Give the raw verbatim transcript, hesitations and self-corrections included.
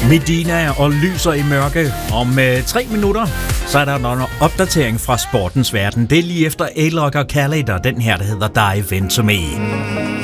Medina og lyser i mørke. Om øh, tre minutter, så er der en opdatering fra sportens verden. Det er lige efter A-Log og Khaled og den her, der hedder Dive Into Me.